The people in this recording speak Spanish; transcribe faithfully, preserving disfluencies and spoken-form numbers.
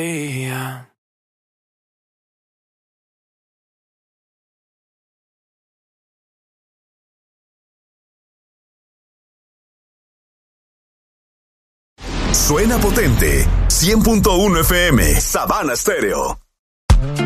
Suena potente. cien punto uno F M, Sabana Stereo.